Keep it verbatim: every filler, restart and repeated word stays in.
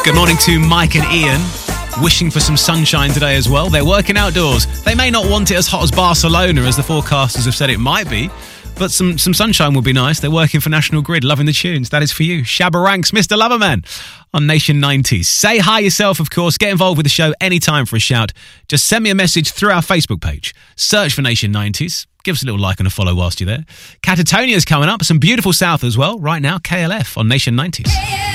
Good morning to Mike and Ian. Wishing for some sunshine today as well. They're working outdoors. They may not want it as hot as Barcelona as the forecasters have said it might be, but some, some sunshine would be nice. They're working for National Grid, loving the tunes. That is for you. Shabba Ranks, Mister Loverman on Nation nineties. Say hi yourself, of course. Get involved with the show anytime for a shout. Just send me a message through our Facebook page. Search for Nation nineties. Give us a little like and a follow whilst you're there. Catatonia's coming up. Some beautiful South as well. Right now, K L F on Nation nineties.